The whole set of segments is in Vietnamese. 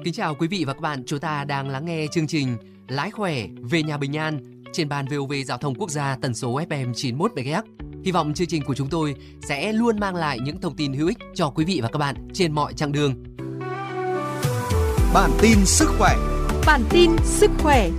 kính chào quý vị và các bạn. Chúng ta đang lắng nghe chương trình Lái khỏe về nhà bình an trên ban VOV Giao thông Quốc gia tần số FM 91 MHz. Hy vọng chương trình của chúng tôi sẽ luôn mang lại những thông tin hữu ích cho quý vị và các bạn trên mọi chặng đường. Bản tin sức khỏe. Bản tin sức khỏe.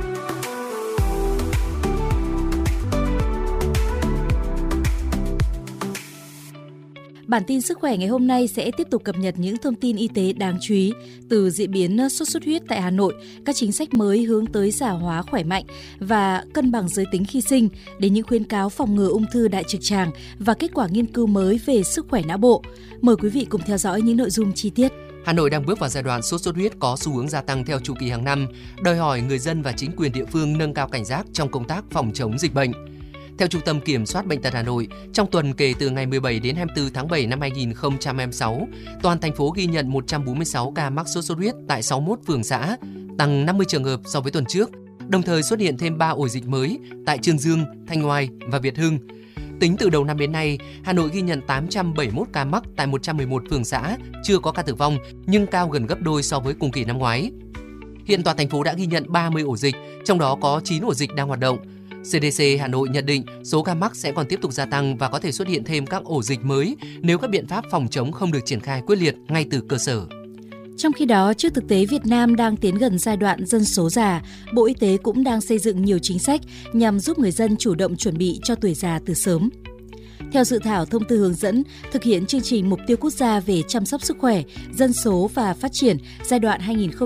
Bản tin sức khỏe ngày hôm nay sẽ tiếp tục cập nhật những thông tin y tế đáng chú ý từ diễn biến sốt xuất huyết tại Hà Nội, các chính sách mới hướng tới già hóa khỏe mạnh và cân bằng giới tính khi sinh, đến những khuyến cáo phòng ngừa ung thư đại trực tràng và kết quả nghiên cứu mới về sức khỏe não bộ. Mời quý vị cùng theo dõi những nội dung chi tiết. Hà Nội đang bước vào giai đoạn sốt xuất huyết có xu hướng gia tăng theo chu kỳ hàng năm, đòi hỏi người dân và chính quyền địa phương nâng cao cảnh giác trong công tác phòng chống dịch bệnh. Theo Trung tâm Kiểm soát Bệnh tật Hà Nội, trong tuần kể từ ngày 17 đến 24 tháng 7 năm 2026, toàn thành phố ghi nhận 146 ca mắc sốt xuất huyết tại 61 phường xã, tăng 50 trường hợp so với tuần trước. Đồng thời xuất hiện thêm 3 ổ dịch mới tại Chương Dương, Thanh Oai và Việt Hưng. Tính từ đầu năm đến nay, Hà Nội ghi nhận 871 ca mắc tại 111 phường xã, chưa có ca tử vong nhưng cao gần gấp đôi so với cùng kỳ năm ngoái. Hiện toàn thành phố đã ghi nhận 30 ổ dịch, trong đó có 9 ổ dịch đang hoạt động. CDC Hà Nội nhận định số ca mắc sẽ còn tiếp tục gia tăng và có thể xuất hiện thêm các ổ dịch mới nếu các biện pháp phòng chống không được triển khai quyết liệt ngay từ cơ sở. Trong khi đó, trước thực tế Việt Nam đang tiến gần giai đoạn dân số già, Bộ Y tế cũng đang xây dựng nhiều chính sách nhằm giúp người dân chủ động chuẩn bị cho tuổi già từ sớm. Theo dự thảo thông tư hướng dẫn thực hiện chương trình Mục tiêu Quốc gia về chăm sóc sức khỏe, dân số và phát triển giai đoạn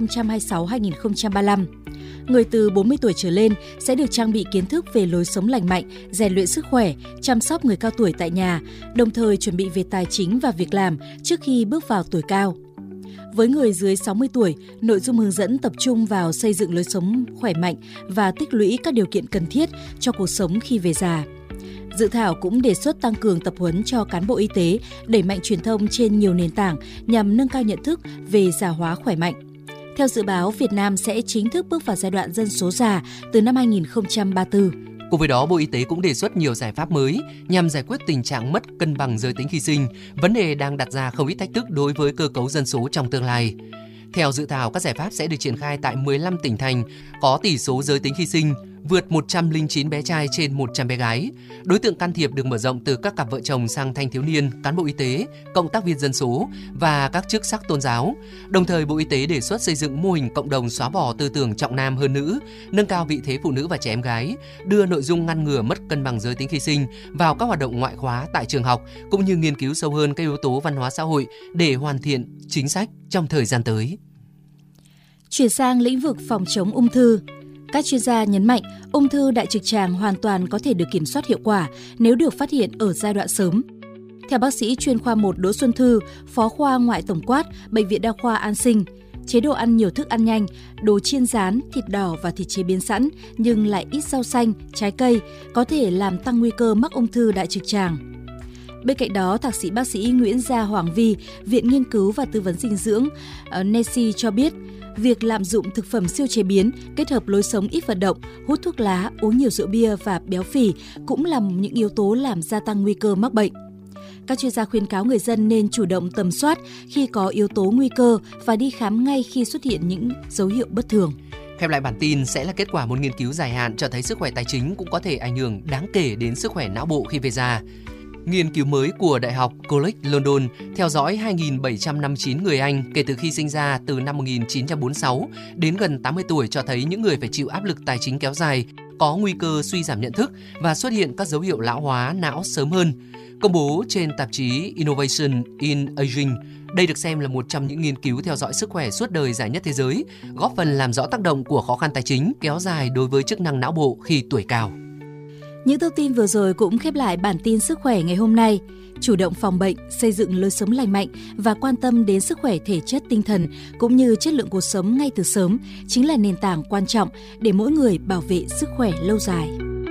2026-2035, người từ 40 tuổi trở lên sẽ được trang bị kiến thức về lối sống lành mạnh, rèn luyện sức khỏe, chăm sóc người cao tuổi tại nhà, đồng thời chuẩn bị về tài chính và việc làm trước khi bước vào tuổi cao. Với người dưới 60 tuổi, nội dung hướng dẫn tập trung vào xây dựng lối sống khỏe mạnh và tích lũy các điều kiện cần thiết cho cuộc sống khi về già. Dự thảo cũng đề xuất tăng cường tập huấn cho cán bộ y tế, đẩy mạnh truyền thông trên nhiều nền tảng nhằm nâng cao nhận thức về già hóa khỏe mạnh. Theo dự báo, Việt Nam sẽ chính thức bước vào giai đoạn dân số già từ năm 2034. Cùng với đó, Bộ Y tế cũng đề xuất nhiều giải pháp mới nhằm giải quyết tình trạng mất cân bằng giới tính khi sinh, vấn đề đang đặt ra không ít thách thức đối với cơ cấu dân số trong tương lai. Theo dự thảo, các giải pháp sẽ được triển khai tại 15 tỉnh thành có tỷ số giới tính khi sinh vượt 109 bé trai trên 100 bé gái. Đối tượng can thiệp được mở rộng từ các cặp vợ chồng sang thanh thiếu niên, cán bộ y tế, cộng tác viên dân số và các chức sắc tôn giáo. Đồng thời, Bộ Y tế đề xuất xây dựng mô hình cộng đồng xóa bỏ tư tưởng trọng nam hơn nữ, nâng cao vị thế phụ nữ và trẻ em gái, đưa nội dung ngăn ngừa mất cân bằng giới tính khi sinh vào các hoạt động ngoại khóa tại trường học, cũng như nghiên cứu sâu hơn các yếu tố văn hóa xã hội để hoàn thiện chính sách trong thời gian tới. Chuyển sang lĩnh vực phòng chống ung thư. Các chuyên gia nhấn mạnh ung thư đại trực tràng hoàn toàn có thể được kiểm soát hiệu quả nếu được phát hiện ở giai đoạn sớm. Theo bác sĩ chuyên khoa 1 Đỗ Xuân Thư, phó khoa ngoại tổng quát, Bệnh viện Đa khoa An Sinh, chế độ ăn nhiều thức ăn nhanh, đồ chiên rán, thịt đỏ và thịt chế biến sẵn nhưng lại ít rau xanh, trái cây có thể làm tăng nguy cơ mắc ung thư đại trực tràng. Bên cạnh đó, Thạc sĩ bác sĩ Nguyễn Gia Hoàng Vi, Viện Nghiên cứu và Tư vấn Dinh dưỡng NESI cho biết, việc lạm dụng thực phẩm siêu chế biến kết hợp lối sống ít vận động, hút thuốc lá, uống nhiều rượu bia và béo phì cũng là những yếu tố làm gia tăng nguy cơ mắc bệnh. Các chuyên gia khuyến cáo người dân nên chủ động tầm soát khi có yếu tố nguy cơ và đi khám ngay khi xuất hiện những dấu hiệu bất thường. Khép lại bản tin sẽ là kết quả một nghiên cứu dài hạn cho thấy sức khỏe tài chính cũng có thể ảnh hưởng đáng kể đến sức khỏe não bộ khi về già. Nghiên cứu mới của Đại học College London theo dõi 2.759 người Anh kể từ khi sinh ra từ năm 1946 đến gần 80 tuổi cho thấy những người phải chịu áp lực tài chính kéo dài có nguy cơ suy giảm nhận thức và xuất hiện các dấu hiệu lão hóa não sớm hơn. Công bố trên tạp chí Innovation in Aging, đây được xem là một trong những nghiên cứu theo dõi sức khỏe suốt đời dài nhất thế giới, góp phần làm rõ tác động của khó khăn tài chính kéo dài đối với chức năng não bộ khi tuổi cao. Những thông tin vừa rồi cũng khép lại bản tin sức khỏe ngày hôm nay. Chủ động phòng bệnh, xây dựng lối sống lành mạnh và quan tâm đến sức khỏe thể chất tinh thần cũng như chất lượng cuộc sống ngay từ sớm chính là nền tảng quan trọng để mỗi người bảo vệ sức khỏe lâu dài.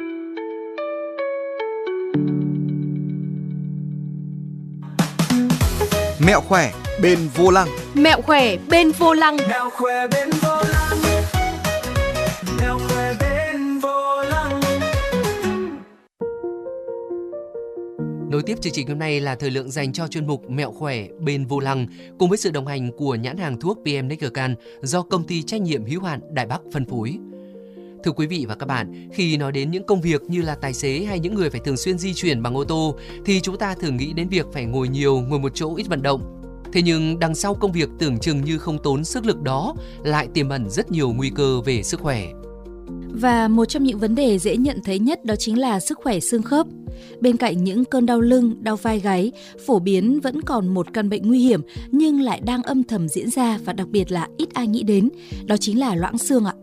Mẹo khỏe bên vô lăng. Mẹo khỏe bên vô lăng. Mẹo khỏe bên vô lăng. Mẹo khỏe bên vô lăng. Nối tiếp chương trình hôm nay là thời lượng dành cho chuyên mục Mẹo khỏe bên vô lăng cùng với sự đồng hành của nhãn hàng thuốc PM Neckercan do công ty trách nhiệm hữu hạn Đại Bắc phân phối. Thưa quý vị và các bạn, khi nói đến những công việc như là tài xế hay những người phải thường xuyên di chuyển bằng ô tô thì chúng ta thường nghĩ đến việc phải ngồi nhiều, ngồi một chỗ ít vận động. Thế nhưng đằng sau công việc tưởng chừng như không tốn sức lực đó lại tiềm ẩn rất nhiều nguy cơ về sức khỏe. Và một trong những vấn đề dễ nhận thấy nhất đó chính là sức khỏe xương khớp. Bên cạnh những cơn đau lưng, đau vai gáy, phổ biến vẫn còn một căn bệnh nguy hiểm nhưng lại đang âm thầm diễn ra và đặc biệt là ít ai nghĩ đến, đó chính là loãng xương ạ.